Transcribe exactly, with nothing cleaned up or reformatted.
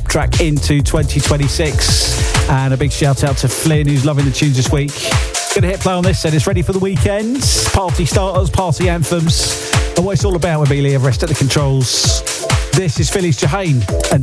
track into twenty twenty-six. And a big shout out to Flynn, who's loving the tunes this week. Gonna hit play on this, and it's ready for the weekend. Party starters, party anthems, and what it's all about with Ely Everest at the controls. This is Philly's Jahane and